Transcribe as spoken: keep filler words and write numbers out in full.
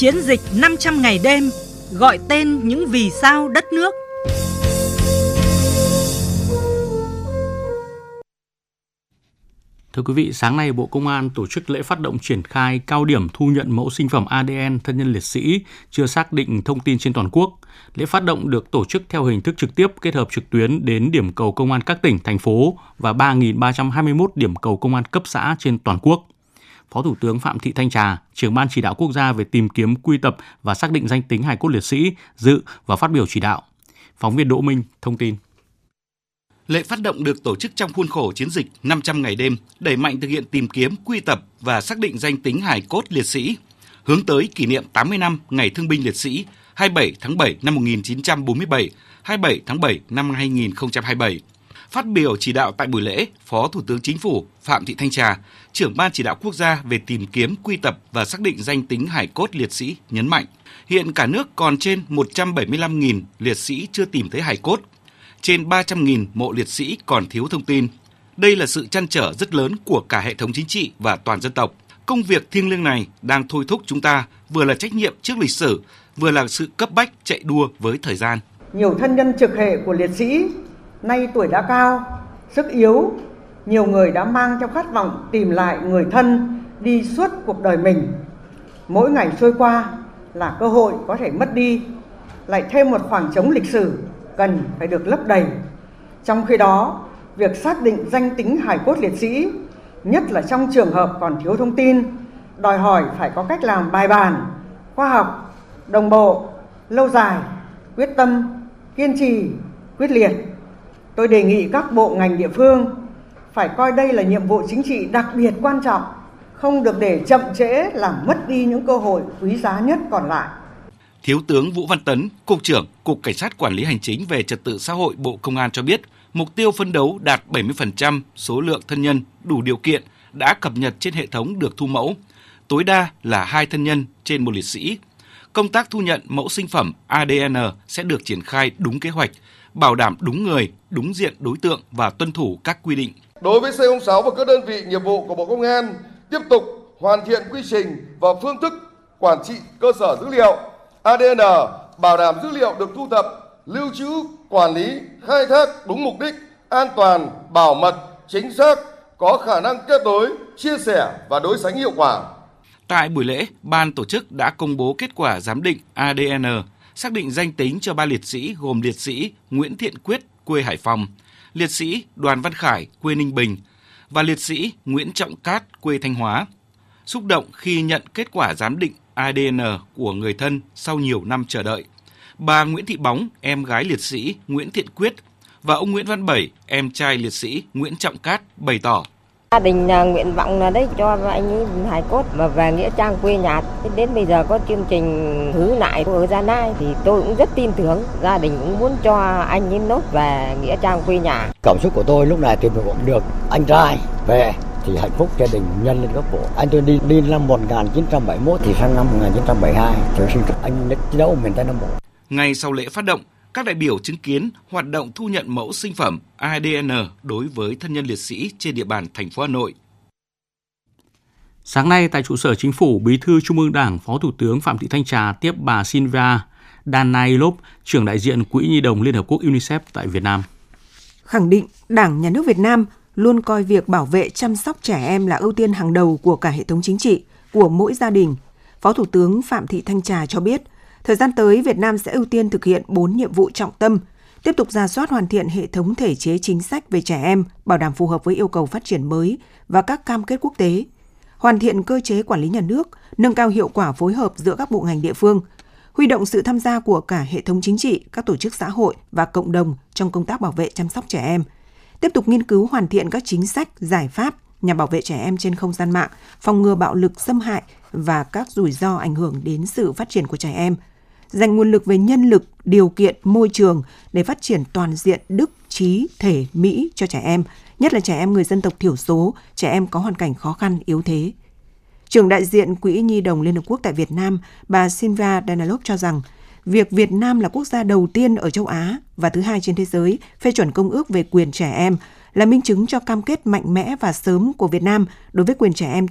Chiến dịch năm trăm ngày đêm, gọi tên những vì sao đất nước. Thưa quý vị, sáng nay Bộ Công an tổ chức lễ phát động triển khai cao điểm thu nhận mẫu sinh phẩm a đê en thân nhân liệt sĩ chưa xác định thông tin trên toàn quốc. Lễ phát động được tổ chức theo hình thức trực tiếp kết hợp trực tuyến đến điểm cầu công an các tỉnh, thành phố và ba nghìn ba trăm hai mươi mốt điểm cầu công an cấp xã trên toàn quốc. Phó Thủ tướng Phạm Thị Thanh Trà, trưởng Ban Chỉ đạo Quốc gia về tìm kiếm, quy tập và xác định danh tính hài cốt liệt sĩ, dự và phát biểu chỉ đạo. Phóng viên Đỗ Minh thông tin. Lễ phát động được tổ chức trong khuôn khổ chiến dịch năm trăm ngày đêm, đẩy mạnh thực hiện tìm kiếm, quy tập và xác định danh tính hài cốt liệt sĩ, hướng tới kỷ niệm tám mươi năm Ngày Thương binh Liệt sĩ hai mươi bảy tháng bảy năm một nghìn chín trăm bốn mươi bảy, hai mươi bảy tháng bảy năm hai nghìn không trăm hai mươi bảy. Phát biểu chỉ đạo tại buổi lễ, Phó Thủ tướng Chính phủ Phạm Thị Thanh Trà, trưởng Ban Chỉ đạo Quốc gia về tìm kiếm, quy tập và xác định danh tính hài cốt liệt sĩ nhấn mạnh, hiện cả nước còn trên một trăm bảy mươi lăm nghìn liệt sĩ chưa tìm thấy hài cốt, trên ba trăm nghìn mộ liệt sĩ còn thiếu thông tin. Đây là sự trăn trở rất lớn của cả hệ thống chính trị và toàn dân tộc. Công việc thiêng liêng này đang thôi thúc chúng ta vừa là trách nhiệm trước lịch sử, vừa là sự cấp bách chạy đua với thời gian. Nhiều thân nhân trực hệ của liệt sĩ nay tuổi đã cao, sức yếu, nhiều người đã mang trong khát vọng tìm lại người thân đi suốt cuộc đời mình. Mỗi ngày trôi qua là cơ hội có thể mất đi, lại thêm một khoảng trống lịch sử cần phải được lấp đầy. Trong khi đó, việc xác định danh tính hài cốt liệt sĩ, nhất là trong trường hợp còn thiếu thông tin, đòi hỏi phải có cách làm bài bản, khoa học, đồng bộ, lâu dài, quyết tâm, kiên trì, quyết liệt. Tôi đề nghị các bộ ngành địa phương phải coi đây là nhiệm vụ chính trị đặc biệt quan trọng, không được để chậm trễ làm mất đi những cơ hội quý giá nhất còn lại. Thiếu tướng Vũ Văn Tấn, Cục trưởng Cục Cảnh sát Quản lý Hành chính về Trật tự xã hội Bộ Công an cho biết, mục tiêu phấn đấu đạt bảy mươi phần trăm số lượng thân nhân đủ điều kiện đã cập nhật trên hệ thống được thu mẫu, tối đa là hai thân nhân trên một liệt sĩ. Công tác thu nhận mẫu sinh phẩm a đê en sẽ được triển khai đúng kế hoạch, bảo đảm đúng người, đúng diện đối tượng và tuân thủ các quy định. Đối với xê không sáu và các đơn vị nghiệp vụ của Bộ Công an, tiếp tục hoàn thiện quy trình và phương thức quản trị cơ sở dữ liệu a đê en, bảo đảm dữ liệu được thu thập, lưu trữ, quản lý, khai thác đúng mục đích, an toàn, bảo mật, chính xác, có khả năng kết nối, chia sẻ và đối sánh hiệu quả. Tại buổi lễ, ban tổ chức đã công bố kết quả giám định a đê en, xác định danh tính cho ba liệt sĩ gồm liệt sĩ Nguyễn Thiện Quyết, quê Hải Phòng, liệt sĩ Đoàn Văn Khải, quê Ninh Bình và liệt sĩ Nguyễn Trọng Cát, quê Thanh Hóa. Xúc động khi nhận kết quả giám định a đê en của người thân sau nhiều năm chờ đợi, bà Nguyễn Thị Bóng, em gái liệt sĩ Nguyễn Thiện Quyết và ông Nguyễn Văn Bảy, em trai liệt sĩ Nguyễn Trọng Cát bày tỏ. Gia đình nguyện vọng là đấy cho anh ấy hài cốt mà về nghĩa trang quê nhà. Đến bây giờ có chương trình thứ lại ở Gia Lai thì tôi cũng rất tin tưởng. Gia đình cũng muốn cho anh ấy nốt về nghĩa trang quê nhà. Cảm xúc của tôi lúc này thì được anh trai về thì hạnh phúc gia đình nhân lên gấp bội. Anh tôi đi đi năm một nghìn chín trăm bảy mươi mốt thì sang năm một nghìn chín trăm bảy mươi hai tôi xin anh chiến đấu miền Tây Nam Bộ. Ngay sau lễ phát động, các đại biểu chứng kiến hoạt động thu nhận mẫu sinh phẩm a đê en đối với thân nhân liệt sĩ trên địa bàn thành phố Hà Nội. Sáng nay tại trụ sở Chính phủ, Bí thư Trung ương Đảng, Phó Thủ tướng Phạm Thị Thanh Trà tiếp bà Silvia Danailov, trưởng đại diện Quỹ Nhi đồng Liên Hợp Quốc UNICEF tại Việt Nam. Khẳng định Đảng, Nhà nước Việt Nam luôn coi việc bảo vệ chăm sóc trẻ em là ưu tiên hàng đầu của cả hệ thống chính trị, của mỗi gia đình. Phó Thủ tướng Phạm Thị Thanh Trà cho biết, thời gian tới Việt Nam sẽ ưu tiên thực hiện bốn nhiệm vụ trọng tâm, tiếp tục rà soát hoàn thiện hệ thống thể chế chính sách về trẻ em, bảo đảm phù hợp với yêu cầu phát triển mới và các cam kết quốc tế, hoàn thiện cơ chế quản lý nhà nước, nâng cao hiệu quả phối hợp giữa các bộ ngành địa phương, huy động sự tham gia của cả hệ thống chính trị, các tổ chức xã hội và cộng đồng trong công tác bảo vệ chăm sóc trẻ em, tiếp tục nghiên cứu hoàn thiện các chính sách, giải pháp nhằm bảo vệ trẻ em trên không gian mạng, phòng ngừa bạo lực, xâm hại và các rủi ro ảnh hưởng đến sự phát triển của trẻ em, dành nguồn lực về nhân lực, điều kiện, môi trường để phát triển toàn diện đức, trí, thể, mỹ cho trẻ em, nhất là trẻ em người dân tộc thiểu số, trẻ em có hoàn cảnh khó khăn, yếu thế. Trưởng đại diện Quỹ Nhi đồng Liên Hợp Quốc tại Việt Nam, bà Silvia Danailov cho rằng, việc Việt Nam là quốc gia đầu tiên ở châu Á và thứ hai trên thế giới phê chuẩn Công ước về quyền trẻ em là minh chứng cho cam kết mạnh mẽ và sớm của Việt Nam đối với quyền trẻ em